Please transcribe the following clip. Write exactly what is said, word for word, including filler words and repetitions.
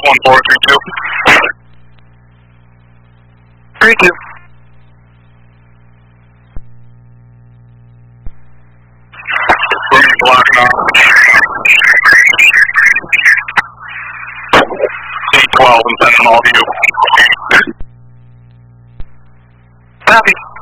one four three two. Three two. Room's locking on. C twelve and sending all of you. Copy.